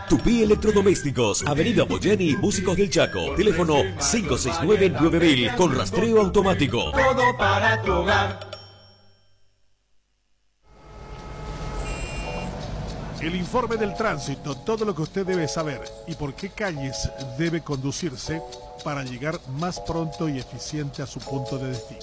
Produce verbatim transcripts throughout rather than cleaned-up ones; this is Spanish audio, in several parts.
Tupí Electrodomésticos, Avenida Boyani, Músicos del Chaco. Teléfono cinco seis nueve nueve mil con rastreo automático. Todo para tu hogar. El informe del tránsito, todo lo que usted debe saber y por qué calles debe conducirse para llegar más pronto y eficiente a su punto de destino.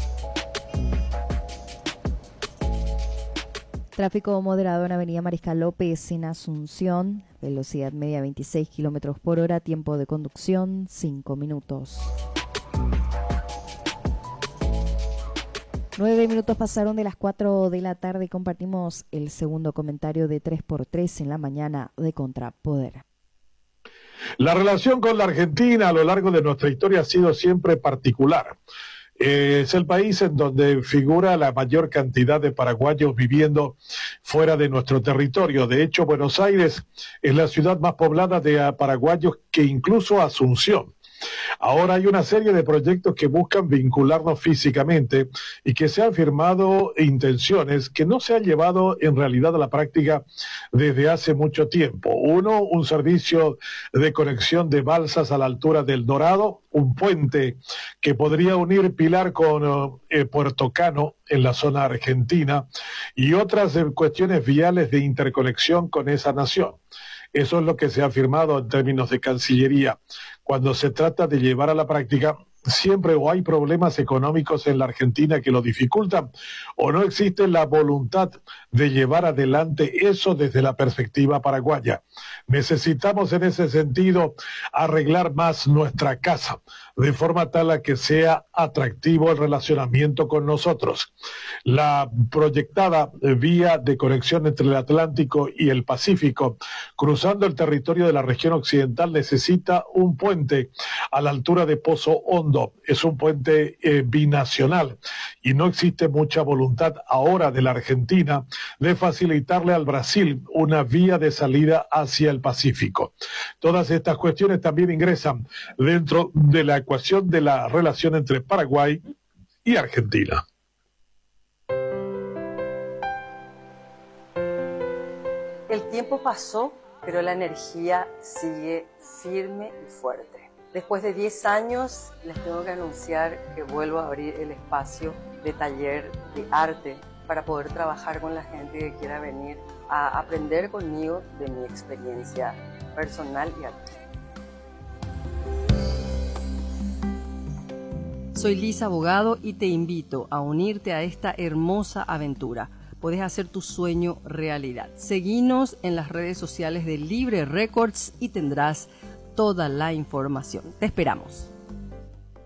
Tráfico moderado en Avenida Mariscal López en Asunción, velocidad media veintiséis kilómetros por hora, tiempo de conducción cinco minutos. Nueve minutos pasaron de las cuatro de la tarde y compartimos el segundo comentario de tres por tres en la mañana de Contrapoder. La relación con la Argentina a lo largo de nuestra historia ha sido siempre particular. Eh, es el país en donde figura la mayor cantidad de paraguayos viviendo fuera de nuestro territorio. De hecho, Buenos Aires es la ciudad más poblada de paraguayos que incluso Asunción. Ahora hay una serie de proyectos que buscan vincularnos físicamente y que se han firmado intenciones que no se han llevado en realidad a la práctica desde hace mucho tiempo. Uno, un servicio de conexión de balsas a la altura del Dorado, un puente que podría unir Pilar con eh, Puerto Cano en la zona argentina y otras eh, cuestiones viales de interconexión con esa nación. Eso es lo que se ha firmado en términos de Cancillería. Cuando se trata de llevar a la práctica, siempre o hay problemas económicos en la Argentina que lo dificultan, o no existe la voluntad de llevar adelante eso desde la perspectiva paraguaya. Necesitamos en ese sentido arreglar más nuestra casa, de forma tal a que sea atractivo el relacionamiento con nosotros. La proyectada vía de conexión entre el Atlántico y el Pacífico, cruzando el territorio de la región occidental, necesita un puente a la altura de Pozo Hondo. Es un puente eh, binacional y no existe mucha voluntad ahora de la Argentina de facilitarle al Brasil una vía de salida hacia el Pacífico. Todas estas cuestiones también ingresan dentro de la ecuación de la relación entre Paraguay y Argentina. El tiempo pasó, pero la energía sigue firme y fuerte. Después de diez años, les tengo que anunciar que vuelvo a abrir el espacio de taller de arte para poder trabajar con la gente que quiera venir a aprender conmigo de mi experiencia personal y artística. Soy Lisa Abogado y te invito a unirte a esta hermosa aventura. Puedes hacer tu sueño realidad. Seguinos en las redes sociales de Libre Records y tendrás toda la información. Te esperamos.